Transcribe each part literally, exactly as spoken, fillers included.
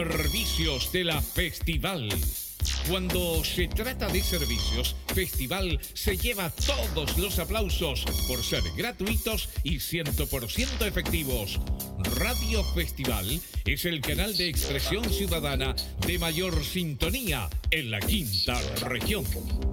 Servicios de la Festival. Cuando se trata de servicios, Festival se lleva todos los aplausos por ser gratuitos y cien por ciento efectivos. Radio Festival es el canal de expresión ciudadana de mayor sintonía en la quinta región.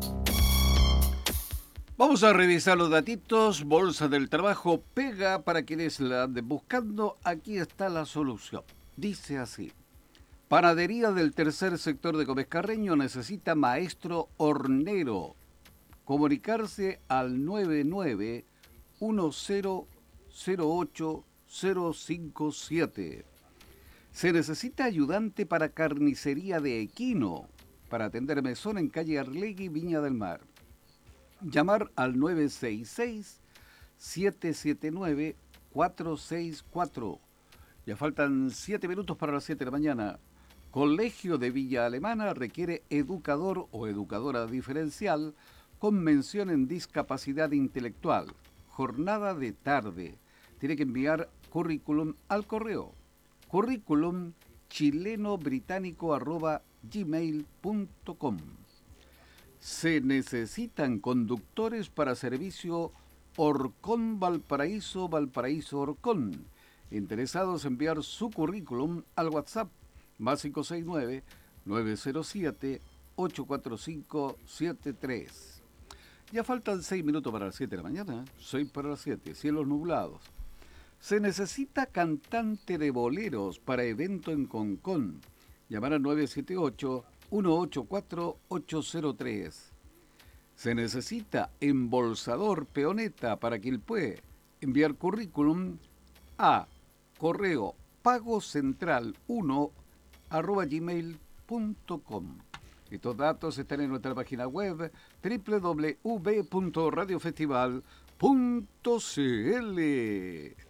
Vamos a revisar los datitos. Bolsa del Trabajo pega para quienes la anden buscando. Aquí está la solución. Dice así. Panadería del tercer sector de Gómez Carreño necesita maestro hornero. Comunicarse al nueve nueve uno cero cero ocho cero cinco siete. Se necesita ayudante para carnicería de equino, para atender mesón en calle Arlegui, Viña del Mar. Llamar al nueve seis seis siete siete nueve cuatro seis cuatro. Ya faltan siete minutos para las siete de la mañana. Colegio de Villa Alemana requiere educador o educadora diferencial con mención en discapacidad intelectual. Jornada de tarde. Tiene que enviar currículum al correo. Currículum chileno-británico arroba gmail punto com. Se necesitan conductores para servicio Orcón Valparaíso, Valparaíso Orcón. Interesados en enviar su currículum al WhatsApp más cinco seis nueve nueve cero siete ocho cuatro cinco siete tres. Ya faltan seis minutos para las siete de la mañana, seis para las siete, cielos nublados. Se necesita cantante de boleros para evento en Concón. Llamar al nueve siete ocho uno ocho cuatro ocho cero tres. Se necesita embolsador peoneta para Quilpué. Enviar currículum a correo pagocentral uno arroba gmail punto com. Estos datos están en nuestra página web doble u doble u doble u punto radio festival punto c l.